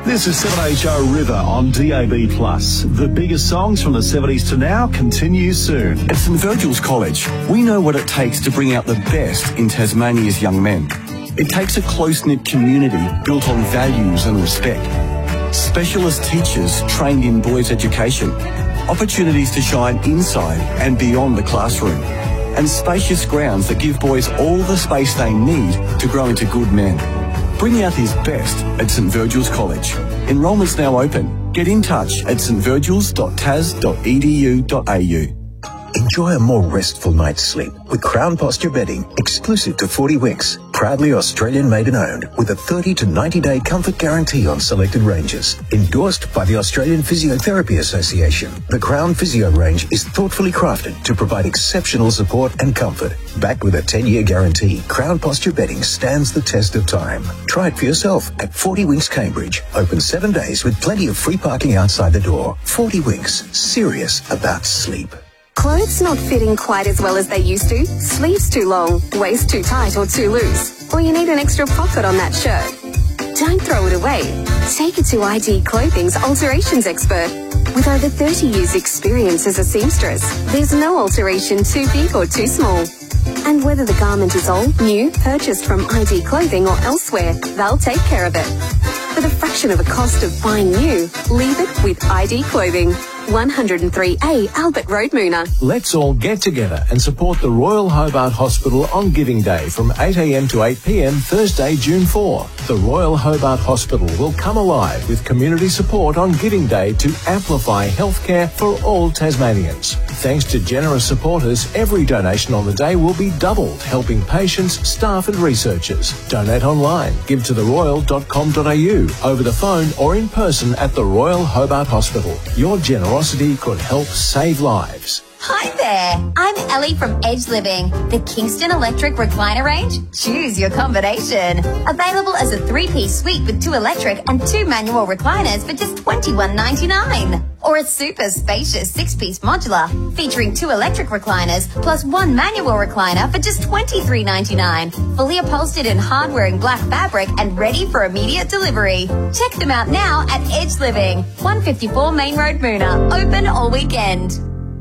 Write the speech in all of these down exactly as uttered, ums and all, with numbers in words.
This is seven H O River on D A B plus. The biggest songs from the seventies to now continue soon. At St Virgil's College, we know what it takes to bring out the best in Tasmania's young men. It takes a close-knit community built on values and respect. Specialist teachers trained in boys' education. Opportunities to shine inside and beyond the classroom. And spacious grounds that give boys all the space they need to grow into good men. Bring out his best at St Virgil's College. Enrolment's now open. Get in touch at s t virgils dot t a s dot e d u dot a u. Enjoy a more restful night's sleep with Crown Posture Bedding, exclusive to forty Winks. Proudly Australian made and owned with a thirty to ninety day comfort guarantee on selected ranges. Endorsed by the Australian Physiotherapy Association, the Crown Physio range is thoughtfully crafted to provide exceptional support and comfort. Backed with a ten year guarantee, Crown Posture Bedding stands the test of time. Try it for yourself at forty Winks Cambridge. Open seven days with plenty of free parking outside the door. forty Winks, serious about sleep. Clothes not fitting quite as well as they used to? Sleeves too long, waist too tight or too loose? Or you need an extra pocket on that shirt? Don't throw it away. Take it to I D Clothing's alterations expert. With over thirty years experience as a seamstress, there's no alteration too big or too small. And whether the garment is old, new, purchased from I D Clothing or elsewhere, they'll take care of it. For the fraction of a cost of buying new, leave it with I D Clothing. one oh three A Albert Road, Moona. Let's all get together and support the Royal Hobart Hospital on Giving Day from eight a m to eight p m Thursday, June fourth. The Royal Hobart Hospital will come alive with community support on Giving Day to amplify healthcare for all Tasmanians. Thanks to generous supporters, every donation on the day will be doubled, helping patients, staff and researchers. Donate online, give to the royal dot com dot a u, over the phone or in person at the Royal Hobart Hospital. Your generosity could help save lives. Hi there, I'm Ellie from Edge Living, the Kingston Electric Recliner range. Choose your combination. Available as a three-piece suite with two electric and two manual recliners for just twenty-one ninety-nine. Or a super spacious six-piece modular featuring two electric recliners plus one manual recliner for just twenty-three ninety-nine. Fully upholstered in hard-wearing black fabric and ready for immediate delivery. Check them out now at Edge Living, one fifty-four Main Road, Moona. Open all weekend.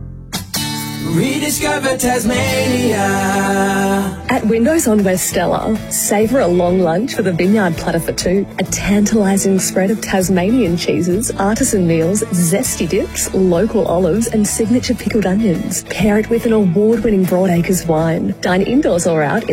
Rediscover Tasmania. At Windows on West Stella, savour a long lunch with a vineyard platter for two, a tantalising spread of Tasmanian cheeses, artisan meals, zesty dips, local olives and signature pickled onions. Pair it with an award-winning Broadacres wine. Dine indoors or out